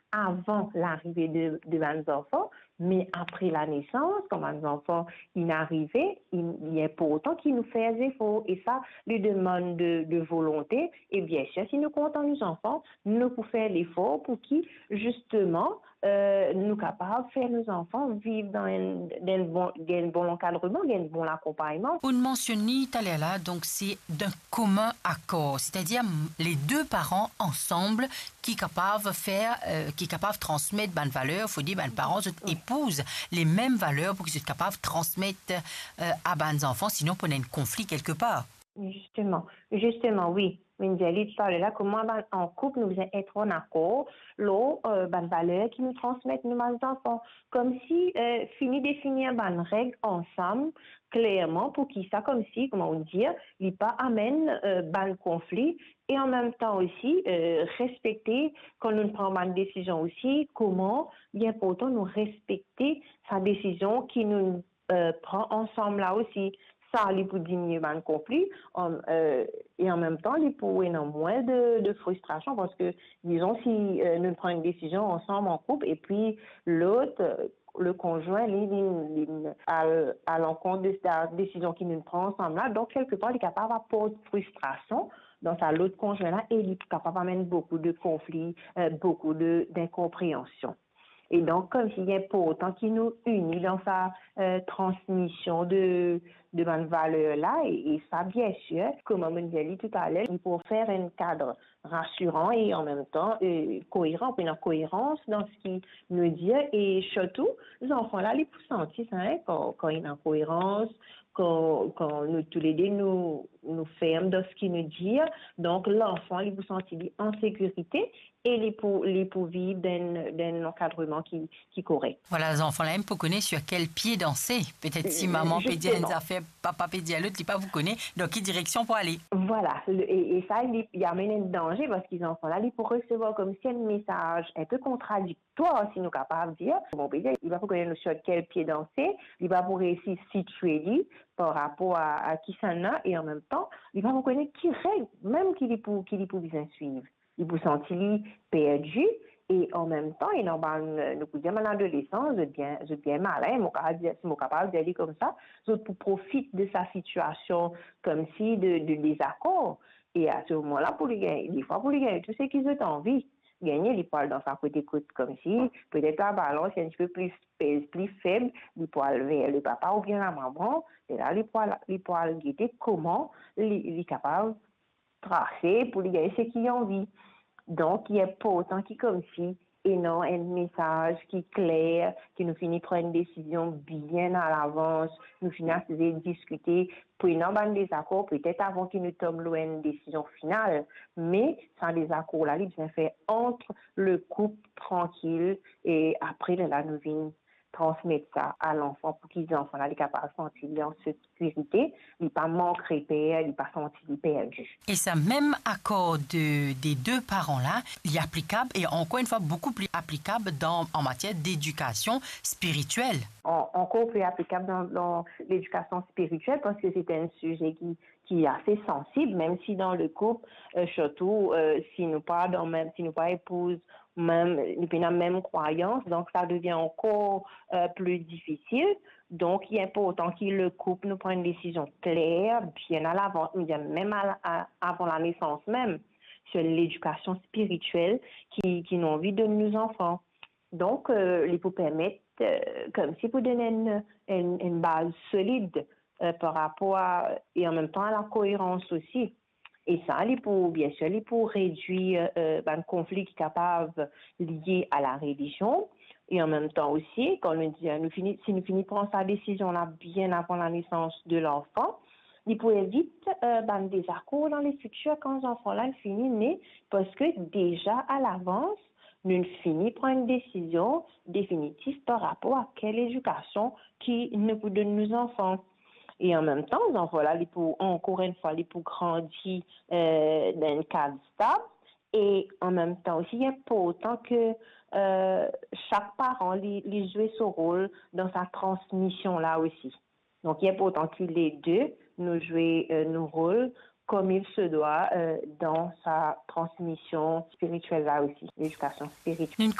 avant l'arrivée de nos enfants, mais après la naissance, quand nos enfants ils arrivaient, il est important qu'ils nous fassent des efforts. Et ça, lui demande de volonté. Et bien sûr, si nous comptons nos enfants, nous pouvons faire l'effort pour qu'ils, justement, nous capables de faire nos enfants vivre dans un bon encadrement, dans un bon accompagnement. Vous mentionnez tout à l'heure là, donc c'est d'un commun accord, c'est-à-dire les deux parents ensemble qui capable faire, qui capable transmettre bonnes valeurs. Faut dire, les parents épousent les mêmes valeurs pour qu'ils soient capables de transmettre à bonnes enfants, sinon on a un conflit quelque part. Justement, oui. Minjali parle là, comment en couple nous être en accord, l'eau, ban valeur qui nous transmettent nos enfants. Comme si, fini définir ban règles ensemble, clairement, pour qu'il ça, comme si, comment on dit, il pas amène, ban conflit, et en même temps aussi, respecter, quand nous prenons une décision aussi, comment, bien important, nous respecter sa décision qui nous, prend ensemble là aussi. Ça, il pour diminuer le conflit et en même temps, il pour moins de frustration parce que, disons, si nous prenons une décision ensemble en couple et puis l'autre, le conjoint, à l'encontre de la décision qu'il nous prend ensemble là, donc quelque part, il est capable d'apporter frustration dans sa l'autre conjoint là et il est capable d'amener beaucoup de conflits, beaucoup d'incompréhension. Et donc, comme s'il est important qui nous unit dans sa transmission de bonnes valeurs-là, et ça, bien sûr, comme on dit tout à l'heure, il faut faire un cadre rassurant et en même temps cohérent, une cohérence dans ce qu'il nous dit. Et surtout, les enfants-là, ils peuvent sentir ça, hein, quand il y a une cohérence, quand nous tous les deux nous fermes dans ce qu'il nous dit. Donc, l'enfant, il vous sentir en sécurité et les pour vivre d'un encadrement qui est correct. Voilà, les enfants là même pour connaître sur quel pied danser. Peut-être si maman peut dire une affaire, papa peut dire à l'autre, il pas vous connaît, dans quelle direction pour aller. Voilà, et ça, il y a un danger parce qu'ils enfants là, ils pourraient recevoir comme si un message un peu contradictoire, si nous capables de dire. Bon, il va pour connaître sur quel pied danser, il va pour réussir situer lui par rapport à qui ça a, et en même temps, il va pour connaître qui règle, même qu'il est pour bien suivre. Il vous sentir perdu et en même temps, il nous pouvons dire, l'adolescence, je bien malin, mon capable d'aller comme ça, je profite de sa situation comme si de désaccord. Et à ce moment-là, pour lui gagner, des fois, pour lui gagner tout ce qu'ils ont envie, gagner, il parle dans sa côté-côte comme si, peut-être la balance est un petit peu plus faible, il parle vers le papa ou bien la maman, et là, il parle guetter comment il est capable de tracer pour lui gagner ce qu'il a envie. Donc, il est important qu'il comme si, et non un message qui est clair, qui nous finit prendre une décision bien à l'avance, nous finit à discuter, pour non pas un désaccord, peut-être avant qu'il nous tombe loin une décision finale, mais sans désaccord là, il bien fait entre le couple tranquille et après là, nous venons transmettre ça à l'enfant pour qu'ils enfants là, les capables de sentir en sécurité, il pas manque repère, il pas sentir perdu. Et ça même accord des deux parents là, il est applicable et encore une fois beaucoup plus applicable en matière d'éducation spirituelle. Encore plus applicable dans l'éducation spirituelle parce que c'est un sujet qui est assez sensible, même si dans le couple, surtout si nous pas si nous pas épouse même la même croyance, donc ça devient encore plus difficile. Donc il est important que le couple nous prenne une décision claire, bien à l'avance, même avant la naissance même, sur l'éducation spirituelle qui nous envie de nos enfants. Donc, il faut permettre, comme si pour donner une base solide par rapport et en même temps à la cohérence aussi. Et ça, bien sûr, pour réduire un conflit qui est capable lié à la religion. Et en même temps aussi, quand si nous finissons prendre sa décision là bien avant la naissance de l'enfant, il peut éviter des accords dans les futurs quand les enfants là finissent nés, parce que déjà à l'avance, nous finissons par une décision définitive par rapport à quelle éducation qui nous donne nos enfants. Et en même temps, les enfants là, encore une fois, ils pour grandir dans un cadre stable. Et en même temps aussi, il est important que chaque parent lui joue son rôle dans sa transmission là aussi. Donc, il est important que les deux nous jouent nos rôles comme il se doit dans sa transmission spirituelle là aussi, l'éducation spirituelle.